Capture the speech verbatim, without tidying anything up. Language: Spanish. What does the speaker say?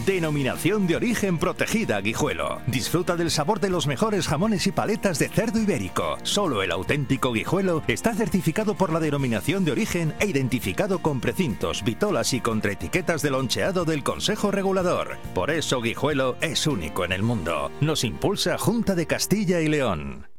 Denominación de origen protegida Guijuelo. Disfruta del sabor de los mejores jamones y paletas de cerdo ibérico. Solo el auténtico Guijuelo está certificado por la denominación de origen e identificado con precintos, vitolas y contraetiquetas de loncheado del Consejo Regulador. Por eso Guijuelo es único en el mundo. Nos impulsa Junta de Castilla y León.